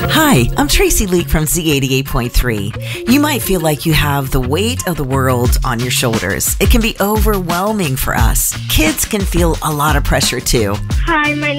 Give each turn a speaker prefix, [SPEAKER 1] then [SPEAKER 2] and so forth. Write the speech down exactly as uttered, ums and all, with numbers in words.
[SPEAKER 1] Hi, I'm Tracy Leak from Z eighty-eight point three. You might feel like you have the weight of the world on your shoulders. It can be overwhelming for us. Kids can feel a lot of pressure too.
[SPEAKER 2] Hi, my